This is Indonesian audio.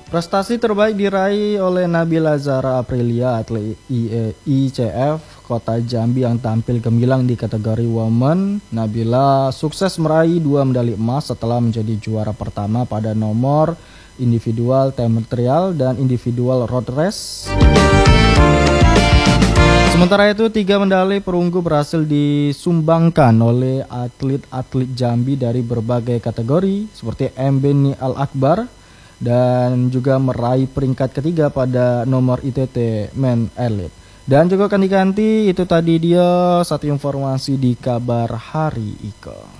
Prestasi terbaik diraih oleh Nabila Zahra Aprilia, atlet ICF Kota Jambi yang tampil gemilang di kategori Women. Nabila sukses meraih 2 medali emas setelah menjadi juara pertama pada nomor individual time trial dan individual road race. Sementara itu, 3 medali perunggu berhasil disumbangkan oleh atlet-atlet Jambi dari berbagai kategori seperti Mbeni Al-Akbar dan juga meraih peringkat ketiga pada nomor ITT Men Elite. Dan juga akan diganti, itu tadi dia satu informasi di kabar hari Iko.